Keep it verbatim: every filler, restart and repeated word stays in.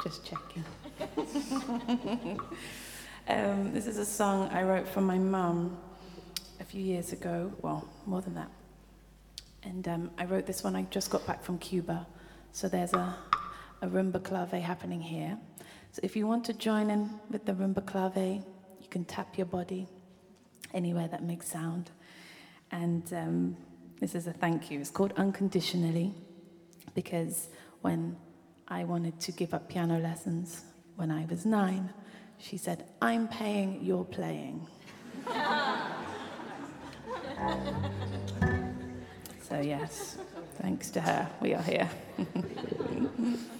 Just checking. um, this is a song I wrote for my mum a few years ago. Well, more than that. And um, I wrote this one. I just got back from Cuba. So there's a, a rumba clave happening here. So if you want to join in with the rumba clave, you can tap your body anywhere that makes sound. And um, this is a thank you. It's called Unconditionally, because when I wanted to give up piano lessons when I was nine, she said, "I'm paying, you're playing." So yes, thanks to her, we are here.